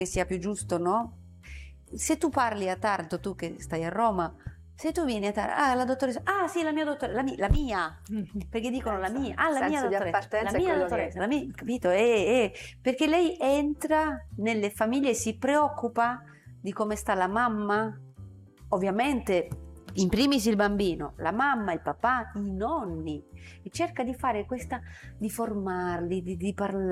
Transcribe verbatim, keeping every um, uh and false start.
che sia più giusto, no? Se tu parli a Taranto, tu che stai a Roma, se tu vieni a Taranto, ah, la dottoressa, ah sì, la mia dottoressa, la mia, la mia, perché dicono la mia, ah, la mia senso di dottoressa, appartenenza la è mia quello dottoressa, che- la mia, capito? E, e- perché lei entra nelle famiglie e si preoccupa di come sta la mamma, ovviamente in primis il bambino, la mamma, il papà, i nonni, e cerca di fare questa, di formarli, di, di parlare.